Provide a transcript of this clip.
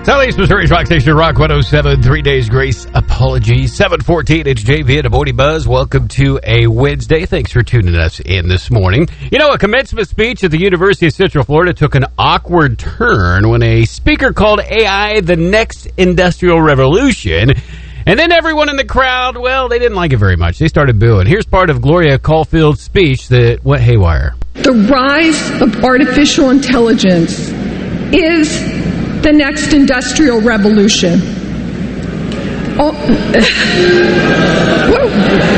Southeast Missouri's Rock Station, Rock 107, 3 Days Grace Apology, 7:14. It's JV and the Morning Buzz. Welcome to a Wednesday. Thanks for tuning us in this morning. You know, a commencement speech at the University of Central Florida took an awkward turn when a speaker called AI the next industrial revolution. And then everyone in the crowd, well, they didn't like it very much. They started booing. Here's part of Gloria Caulfield's speech that went haywire. The rise of artificial intelligence is the next industrial revolution.